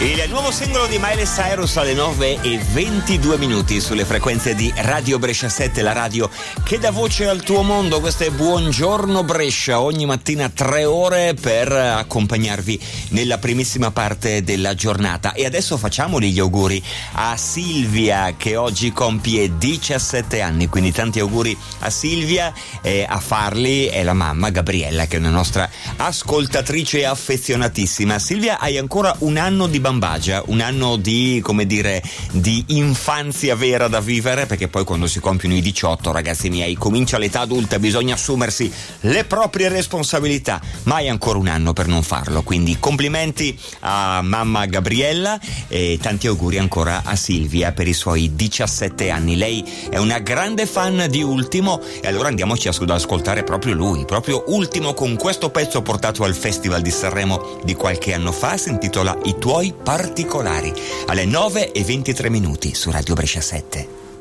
Il nuovo singolo di Miley Cyrus alle 9:22 sulle frequenze di Radio Brescia 7, la radio che dà voce al tuo mondo. Questo è Buongiorno Brescia, ogni mattina 3 ore per accompagnarvi nella primissima parte della giornata. E adesso facciamoli gli auguri a Silvia, che oggi compie 17 anni, quindi tanti auguri a Silvia, e a farli è la mamma Gabriella, che è una nostra ascoltatrice affezionatissima. Silvia, hai ancora un anno di bambagia, un anno di, come dire, di infanzia vera da vivere, perché poi quando si compiono i 18, ragazzi miei, comincia l'età adulta, bisogna assumersi le proprie responsabilità, ma hai ancora un anno per non farlo, quindi complimenti a mamma Gabriella e tanti auguri ancora a Silvia per i suoi 17 anni. Lei è una grande fan di Ultimo e allora andiamoci ad ascoltare proprio lui, proprio Ultimo, con questo pezzo portato al Festival di Sanremo di qualche anno fa, si intitola I tuoi particolari, alle 9:23 su Radio Brescia 7.